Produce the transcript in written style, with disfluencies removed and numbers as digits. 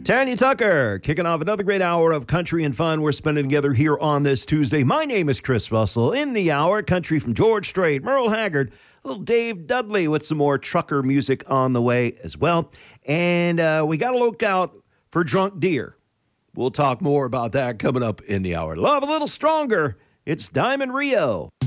Tanya Tucker, kicking off another great hour of country and fun we're spending together here on this Tuesday. My name is Chris Russell. In the hour, country from George Strait, Merle Haggard, little Dave Dudley with some more trucker music on the way as well. And we got to look out for drunk deer. We'll talk more about that coming up in the hour. Love a little stronger. It's Diamond Rio.